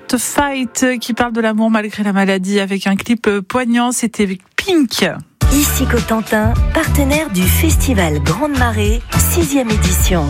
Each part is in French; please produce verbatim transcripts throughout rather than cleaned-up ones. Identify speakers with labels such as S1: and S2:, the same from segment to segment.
S1: Heart Fight qui parle de l'amour malgré la maladie avec un clip poignant. C'était avec Pink.
S2: Ici Cotentin, partenaire du Festival Grande Marée, sixième édition.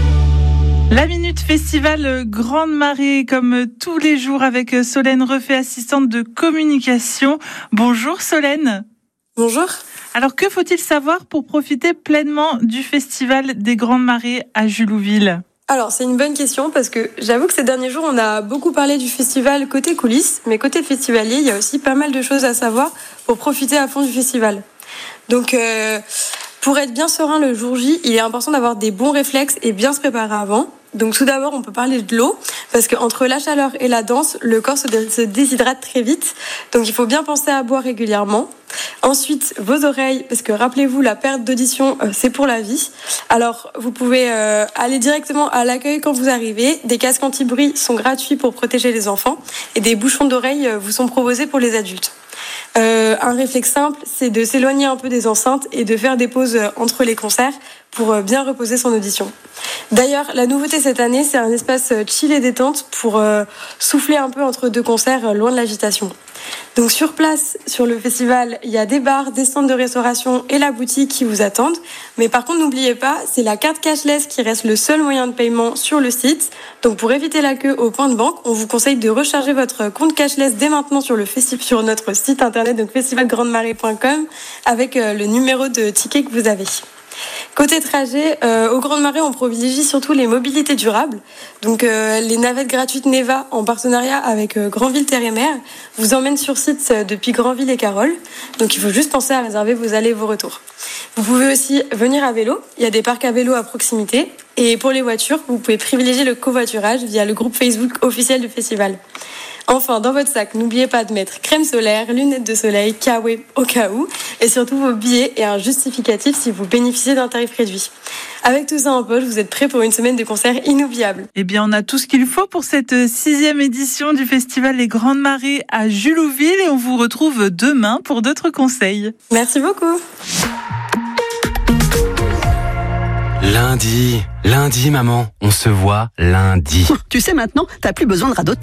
S1: La Minute Festival Grande Marée, comme tous les jours, avec Solène Refait, assistante de communication. Bonjour Solène.
S3: Bonjour.
S1: Alors, que faut-il savoir pour profiter pleinement du Festival des Grandes Marées à Julouville ?
S3: Alors, c'est une bonne question parce que j'avoue que ces derniers jours, on a beaucoup parlé du festival côté coulisses, mais côté festivalier, il y a aussi pas mal de choses à savoir pour profiter à fond du festival. Donc, euh, pour être bien serein le jour J, il est important d'avoir des bons réflexes et bien se préparer avant. Donc tout d'abord, on peut parler de l'eau, parce qu'entre la chaleur et la danse, le corps se, dé- se déshydrate très vite. Donc il faut bien penser à boire régulièrement. Ensuite, vos oreilles, parce que rappelez-vous, la perte d'audition, euh, c'est pour la vie. Alors, vous pouvez euh, aller directement à l'accueil quand vous arrivez. Des casques anti-bruit sont gratuits pour protéger les enfants. Et des bouchons d'oreilles euh, vous sont proposés pour les adultes. Euh, un réflexe simple, c'est de s'éloigner un peu des enceintes et de faire des pauses entre les concerts pour bien reposer son audition. D'ailleurs, la nouveauté cette année, c'est un espace chill et détente pour euh, souffler un peu entre deux concerts, loin de l'agitation. Donc sur place, sur le festival, il y a des bars, des stands de restauration et la boutique qui vous attendent. Mais par contre, n'oubliez pas, c'est la carte cashless qui reste le seul moyen de paiement sur le site. Donc pour éviter la queue au point de banque, on vous conseille de recharger votre compte cashless dès maintenant sur, le festi- sur notre site internet, donc festival grande marée point com, avec euh, le numéro de ticket que vous avez. Côté trajet, euh, aux Grandes Marées, on privilégie surtout les mobilités durables. Donc euh, les navettes gratuites Neva en partenariat avec euh, Grandville Terre et Mer vous emmènent sur site euh, depuis Grandville et Carole. Donc il faut juste penser à réserver vos allers et vos retours. Vous pouvez aussi venir à vélo. Il y a des parcs à vélo à proximité. Et pour les voitures, vous pouvez privilégier le covoiturage via le groupe Facebook officiel du festival. Enfin, dans votre sac, n'oubliez pas de mettre crème solaire, lunettes de soleil, Kawaii au cas où, et surtout vos billets et un justificatif si vous bénéficiez d'un tarif réduit. Avec tout ça en poche, vous êtes prêts pour une semaine de concerts inoubliables.
S1: Eh bien, on a tout ce qu'il faut pour cette sixième édition du Festival Les Grandes Marées à Julouville et on vous retrouve demain pour d'autres conseils.
S3: Merci beaucoup.
S4: Lundi, lundi maman, on se voit lundi.
S5: Tu sais maintenant, t'as plus besoin de radoter.